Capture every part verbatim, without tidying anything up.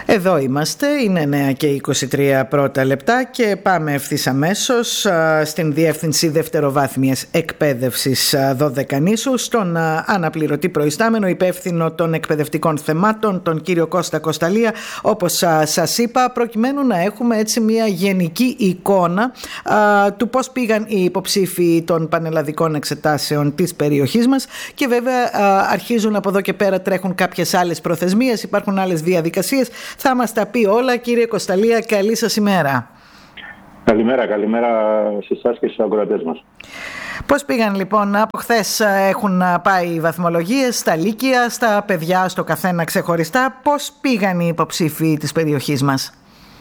Εδώ είμαστε, είναι εννέα και είκοσι τρία πρώτα λεπτά και πάμε ευθύς αμέσως στην Διεύθυνση Δευτεροβάθμιας Εκπαίδευσης Δωδεκανήσου, στον αναπληρωτή προϊστάμενο υπεύθυνο των εκπαιδευτικών θεμάτων, τον κύριο Κώστα Κωσταλία. Όπως σας είπα, προκειμένου να έχουμε έτσι μια γενική εικόνα α, του πώς πήγαν οι υποψήφοι των πανελλαδικών εξετάσεων της περιοχής μας, και βέβαια α, αρχίζουν από εδώ και πέρα, τρέχουν κάποιες άλλες προθεσμίες, υπάρχουν άλλες διαδικασίες. Θα μας τα πει όλα. Κύριε Κωσταλία, καλή σας ημέρα. Καλημέρα, καλημέρα σε εσάς και στους ακροατές μας. Πώς πήγαν λοιπόν? Από χθες έχουν πάει οι βαθμολογίες στα λύκεια, στα παιδιά, στο καθένα ξεχωριστά. Πώς πήγαν οι υποψήφοι της περιοχής μας?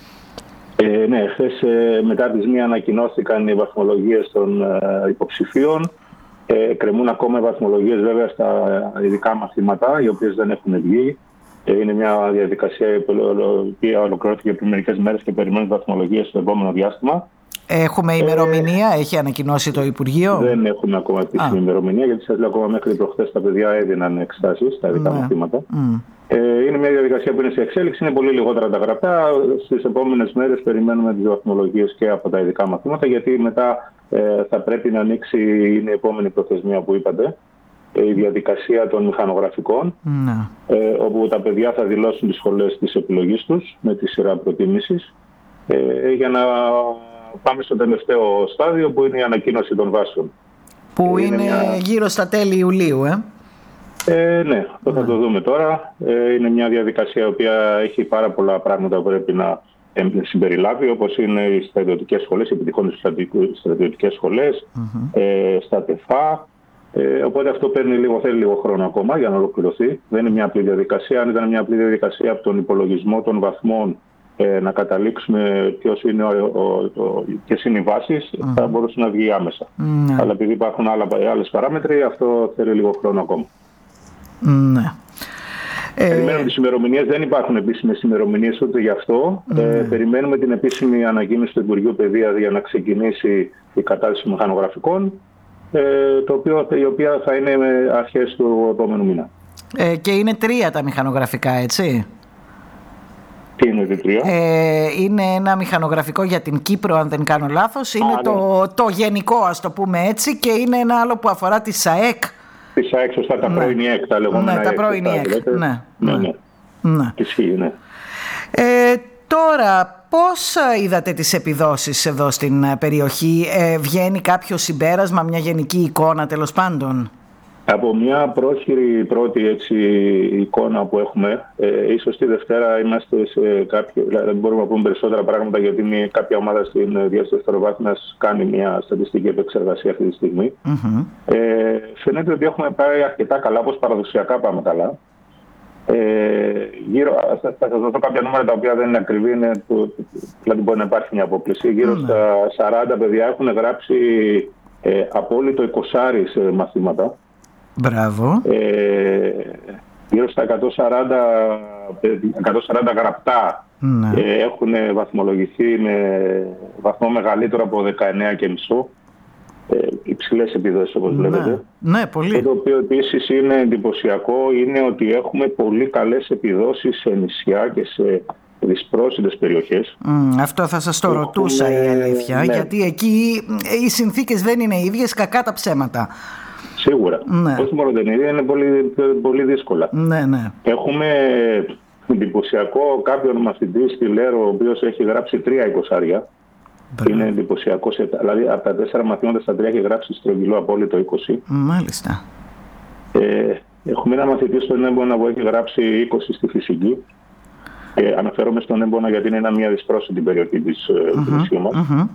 Ε, ναι, χθες ε, μετά τις μία ανακοινώθηκαν οι βαθμολογίες των ε, υποψηφίων. Ε, κρεμούν ακόμα οι βαθμολογίες βέβαια στα ειδικά μαθήματα, οι οποίες δεν έχουν βγει. Είναι μια διαδικασία η οποία ολοκληρώθηκε πριν μερικές μέρες και περιμένουν βαθμολογίες στο επόμενο διάστημα. Έχουμε ημερομηνία, ε, έχει ανακοινώσει το Υπουργείο? Δεν έχουμε ακόμα επίσημη ημερομηνία, γιατί σας λέω ακόμα μέχρι προχθές τα παιδιά έδιναν εξετάσεις στα ειδικά ναι. μαθήματα. Mm. Ε, είναι μια διαδικασία που είναι σε εξέλιξη, είναι πολύ λιγότερα τα γραπτά. Στις επόμενες μέρες περιμένουμε τις βαθμολογίες και από τα ειδικά μαθήματα, γιατί μετά ε, θα πρέπει να ανοίξει, είναι η επόμενη προθεσμία που είπατε, η διαδικασία των μηχανογραφικών, ναι. ε, όπου τα παιδιά θα δηλώσουν τις σχολές της επιλογής τους με τη σειρά προτίμησης, ε, για να πάμε στο τελευταίο στάδιο που είναι η ανακοίνωση των βάσεων. Που είναι, είναι μια... γύρω στα τέλη Ιουλίου, ε? Ε, ναι, αυτό ναι. θα το δούμε τώρα. Ε, είναι μια διαδικασία η οποία έχει πάρα πολλά πράγματα που πρέπει να συμπεριλάβει, όπως είναι οι στρατιωτικές σχολές, οι επιτυχώντες στρατιωτικές σχολές, mm-hmm. ε, στα ΤΕΦΑ. Ε, οπότε αυτό παίρνει λίγο, θέλει λίγο χρόνο ακόμα για να ολοκληρωθεί. Δεν είναι μια απλή διαδικασία. Αν ήταν μια απλή διαδικασία από τον υπολογισμό των βαθμών, ε, να καταλήξουμε ποιος είναι ο, ο, ο, ποιες είναι οι βάσεις, mm. θα μπορούσε να βγει άμεσα. Mm. Αλλά επειδή υπάρχουν άλλα, άλλες παράμετροι, αυτό θέλει λίγο χρόνο ακόμα. Mm. Περιμένουμε τις ημερομηνίες. Δεν υπάρχουν επίσημες ημερομηνίες ούτε γι' αυτό. Mm. Ε, περιμένουμε την επίσημη ανακοίνωση του Υπουργείου Παιδείας για να ξεκινήσει η κατάρτιση μηχανογραφικών, το οποίο, η οποία θα είναι με αρχές του επόμενου μήνα. Ε, και είναι τρία τα μηχανογραφικά, έτσι? Τι είναι η τρία? Ε, είναι ένα μηχανογραφικό για την Κύπρο, αν δεν κάνω λάθος. Είναι Α, το, ναι. το γενικό, ας το πούμε έτσι, και είναι ένα άλλο που αφορά τη ΣΑΕΚ. Τη ΣΑΕΚ, σωστά, τα ναι. πρώην ΙΕΚ, τα λεγόμενα. Ναι, τα πρώην ΙΕΚ. Ναι, ναι, ναι. ναι. Ισχύει, ναι. Ε, τώρα, πώς είδατε τις επιδόσεις εδώ στην περιοχή? Ε, βγαίνει κάποιο συμπέρασμα, μια γενική εικόνα τέλος πάντων? Από μια πρόχειρη πρώτη έτσι, εικόνα που έχουμε, ε, ίσως τη Δευτέρα είμαστε σε κάποιο, δηλαδή μπορούμε να πούμε περισσότερα πράγματα, γιατί μια, κάποια ομάδα στην Διεύθυνση Δευτεροβάθμιας κάνει μια στατιστική επεξεργασία αυτή τη στιγμή. Mm-hmm. Ε, φαίνεται ότι έχουμε πάει αρκετά καλά, όπως παραδοσιακά πάμε καλά. Ε, γύρω, θα σας δώσω κάποια νούμερα τα οποία δεν είναι ακριβή, είναι, δηλαδή μπορεί να υπάρχει μια απόκληση. Γύρω mm. στα σαράντα παιδιά έχουν γράψει ε, απόλυτο είκοσι σε μαθήματα. Μπράβο. Ε, γύρω στα εκατόν σαράντα, εκατόν σαράντα γραπτά mm. ε, έχουν βαθμολογηθεί με βαθμό μεγαλύτερο από δεκαεννέα κόμμα πέντε. Ε, υψηλές επιδόσεις, όπως ναι. βλέπετε. Ναι, πολύ. Το οποίο επίσης είναι εντυπωσιακό είναι ότι έχουμε πολύ καλές επιδόσεις σε νησιά και σε δυσπρόσιτες περιοχές. Mm, αυτό θα σας το έχουμε... ρωτούσα η αλήθεια, ναι. γιατί εκεί οι συνθήκες δεν είναι ίδιες, κακά τα ψέματα. Σίγουρα. Ναι. Όχι μόνο δεν είναι, είναι πολύ, πολύ δύσκολα. Ναι, ναι. Έχουμε εντυπωσιακό κάποιον μαθητή στη Λέρο, ο οποίος έχει γράψει τρία εικοσάρια. Είναι εντυπωσιακό. Δηλαδή, από τα τέσσερα μαθήματα στα τρία έχει γράψει στρογγυλό απόλυτο είκοσι. Μάλιστα. Ε, έχουμε ένα μαθητή στον Έμπονα που έχει γράψει είκοσι στη φυσική. Ε, αναφέρομαι στον Έμπονα γιατί είναι μια δυσπρόσιτη περιοχή της uh-huh, νησιού μας. Uh-huh.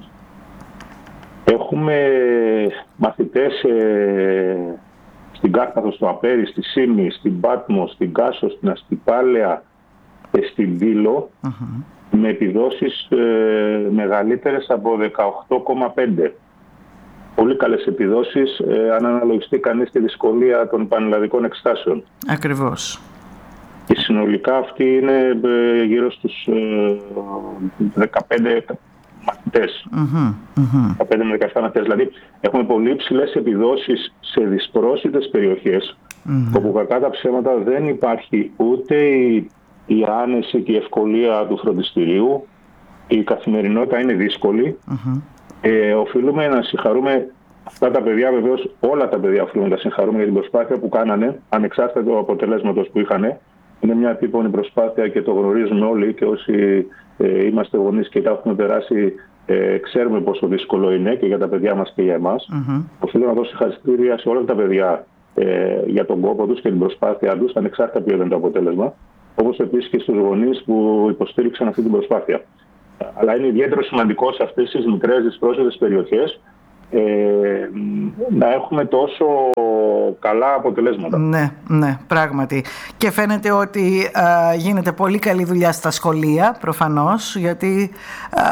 Έχουμε μαθητές ε, στην Κάρπαθο, στο Απέρι, στη Σύμνη, στην Πάτμο, στην Κάσο, στην Αστυπάλαια και στην Πύλο. Uh-huh. Με επιδόσεις ε, μεγαλύτερες από δεκαοκτώ κόμμα πέντε. Πολύ καλές επιδόσεις, ε, αν αναλογιστεί κανείς τη δυσκολία των πανελλαδικών εξετάσεων. Ακριβώς. Και συνολικά αυτοί είναι ε, γύρω στους ε, δεκαπέντε μαθητές. Mm-hmm, mm-hmm. δεκαπέντε με δεκαεπτά μαθητές. Δηλαδή έχουμε πολύ υψηλές επιδόσεις σε δυσπρόσιτες περιοχές, mm-hmm. όπου κακά τα ψέματα δεν υπάρχει ούτε η η η άνεση και η ευκολία του φροντιστηρίου. Η καθημερινότητα είναι δύσκολη. Mm-hmm. Ε, οφείλουμε να συγχαρούμε αυτά τα παιδιά, βεβαίως όλα τα παιδιά οφείλουμε να συγχαρούμε για την προσπάθεια που κάνανε, ανεξάρτητα του αποτελέσματος που είχαν. Είναι μια επίπονη προσπάθεια και το γνωρίζουμε όλοι, και όσοι ε, είμαστε γονείς και τα έχουμε περάσει, ε, ξέρουμε πόσο δύσκολο είναι και για τα παιδιά μας και για εμάς. Mm-hmm. Οφείλω να δώσω συγχαρητήρια σε όλα τα παιδιά ε, για τον κόπο τους και την προσπάθειά τους, ανεξάρτητα ποιο ήταν το αποτέλεσμα. Όπως επίσης και στους γονείς που υποστήριξαν αυτή την προσπάθεια. Αλλά είναι ιδιαίτερα σημαντικό σε αυτές τις μικρές δυσπρόσιτες περιοχές ε, να έχουμε τόσο καλά αποτελέσματα. Ναι, ναι, πράγματι. Και φαίνεται ότι α, γίνεται πολύ καλή δουλειά στα σχολεία, προφανώς, γιατί α,